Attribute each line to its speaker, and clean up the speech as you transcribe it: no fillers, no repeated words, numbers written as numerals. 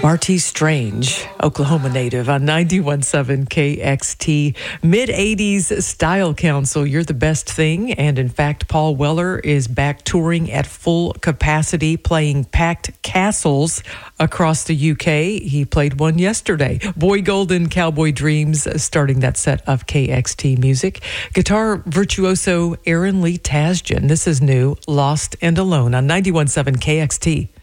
Speaker 1: Marty Strange, Oklahoma native on 91.7 KXT. Mid-80s Style Council, you're the best thing. And in fact, Paul Weller is back touring at full capacity, playing packed castles across the UK. He played one yesterday. Boy Golden, Cowboy Dreams, starting that set of KXT music. Guitar virtuoso Aaron Lee Tasjan. This is new, Lost and Alone on 91.7 KXT.